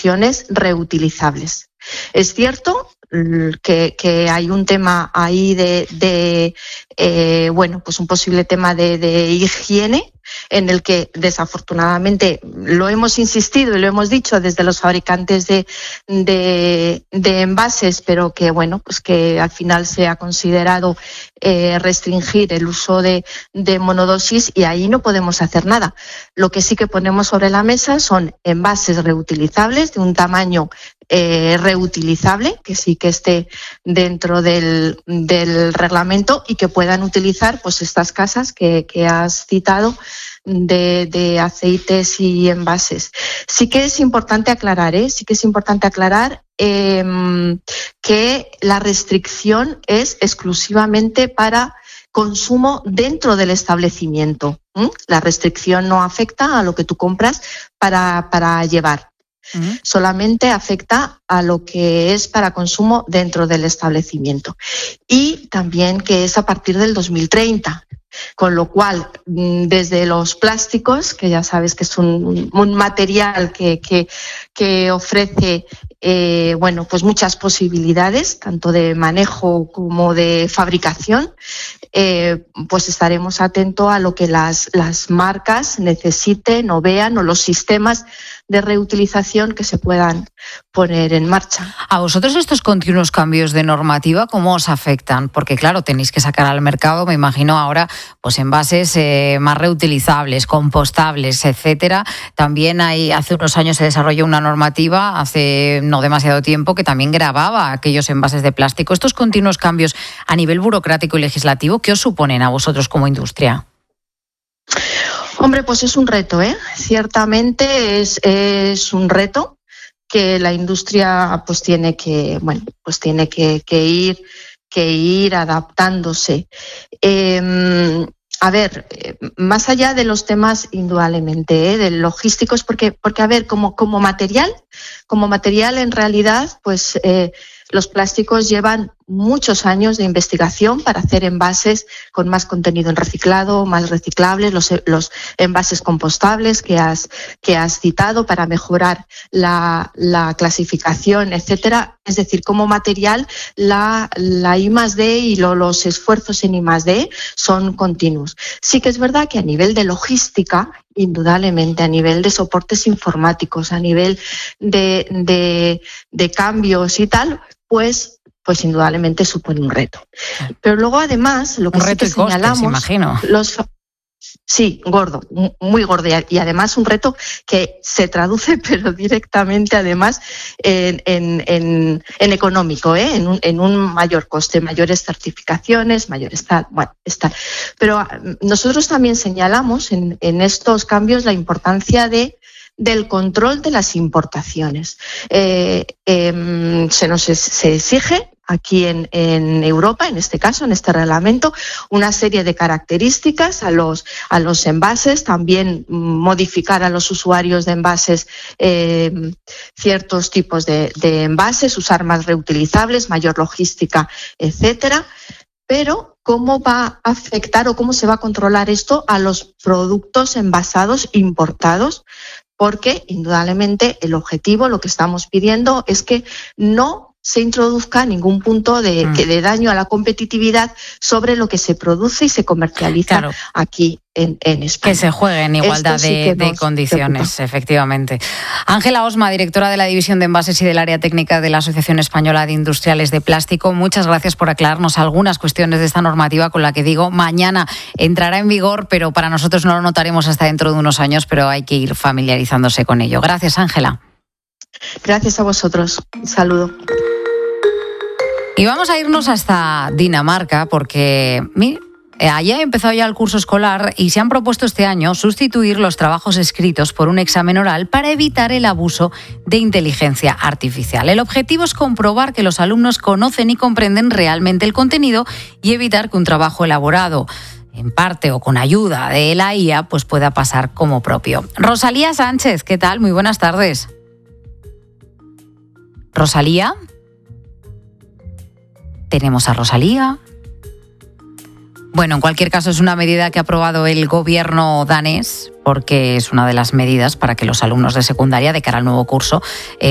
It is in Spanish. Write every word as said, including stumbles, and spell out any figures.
soluciones reutilizables. Es cierto que, que hay un tema ahí de, de eh, bueno, pues un posible tema de, de higiene, en el que desafortunadamente lo hemos insistido y lo hemos dicho desde los fabricantes de, de, de envases, pero que bueno, pues que al final se ha considerado eh, restringir el uso de, de monodosis, y ahí no podemos hacer nada. Lo que sí que ponemos sobre la mesa son envases reutilizables de un tamaño eh, reutilizable, que sí que esté dentro del, del reglamento y que puedan utilizar pues estas casas que, que has citado de, de aceites y envases. Sí que es importante aclarar, ¿eh? sí que es importante aclarar eh, que la restricción es exclusivamente para consumo dentro del establecimiento. ¿Mm? La restricción no afecta a lo que tú compras para, para llevar. Uh-huh. Solamente afecta a lo que es para consumo dentro del establecimiento. Y también que es a partir del dos mil treinta. Con lo cual, desde los plásticos, que ya sabes que es un, un material que, que, que ofrece eh, bueno, pues muchas posibilidades, tanto de manejo como de fabricación, eh, pues estaremos atentos a lo que las, las marcas necesiten o vean, o los sistemas de reutilización que se puedan poner en marcha. ¿A vosotros estos continuos cambios de normativa cómo os afectan? Porque claro, tenéis que sacar al mercado, me imagino ahora, pues envases eh, más reutilizables, compostables, etcétera. También hay, hace unos años se desarrolló una normativa, hace no demasiado tiempo, que también grababa aquellos envases de plástico. Estos continuos cambios a nivel burocrático y legislativo, ¿qué os suponen a vosotros como industria? Hombre, pues es un reto, ¿eh? Ciertamente es, es un reto que la industria pues tiene que, bueno, pues tiene que, que ir, que ir adaptándose. Eh, a ver, más allá de los temas indudablemente, ¿eh? de logísticos, porque, porque a ver, como, como material, como material en realidad, pues eh, los plásticos llevan muchos años de investigación para hacer envases con más contenido en reciclado, más reciclables, los, los envases compostables que has, que has citado para mejorar la, la clasificación, etcétera. Es decir, como material, la, la I más D y lo, los esfuerzos en I más D son continuos. Sí que es verdad que a nivel de logística, indudablemente, a nivel de soportes informáticos, a nivel de, de, de cambios y tal, pues pues indudablemente supone un reto. Pero luego además lo que un reto sí que y señalamos, costes, imagino. Los sí, gordo, muy gordo, y además un reto que se traduce pero directamente además en, en, en, en económico, ¿eh? en, un, en un mayor coste, mayores certificaciones, mayores tal, bueno, está. Pero nosotros también señalamos en, en estos cambios la importancia de del control de las importaciones. Eh, eh, se nos es, se exige aquí en, en Europa, en este caso, en este reglamento, una serie de características a los, a los envases, también modificar a los usuarios de envases eh, ciertos tipos de, de envases, usar más reutilizables, mayor logística, etcétera. Pero ¿cómo va a afectar o cómo se va a controlar esto a los productos envasados importados? Porque, indudablemente, el objetivo, lo que estamos pidiendo, es que no se introduzca ningún punto de, mm. de daño a la competitividad sobre lo que se produce y se comercializa claro. aquí en, en España. Que se juegue en igualdad sí de, de condiciones, preocupa. Efectivamente. Ángela Osma, directora de la División de Envases y del Área Técnica de la Asociación Española de Industriales de Plástico, muchas gracias por aclararnos algunas cuestiones de esta normativa con la que, digo, mañana entrará en vigor, pero para nosotros no lo notaremos hasta dentro de unos años, pero hay que ir familiarizándose con ello. Gracias, Ángela. Gracias a vosotros. Un saludo. Y vamos a irnos hasta Dinamarca porque, mire, allá ha empezado ya el curso escolar y se han propuesto este año sustituir los trabajos escritos por un examen oral para evitar el abuso de inteligencia artificial. El objetivo es comprobar que los alumnos conocen y comprenden realmente el contenido y evitar que un trabajo elaborado en parte o con ayuda de la I A pues pueda pasar como propio. Rosalía Sánchez, ¿qué tal? Muy buenas tardes. Rosalía. Tenemos a Rosalía. Bueno, en cualquier caso es una medida que ha aprobado el gobierno danés porque es una de las medidas para que los alumnos de secundaria de cara al nuevo curso eh,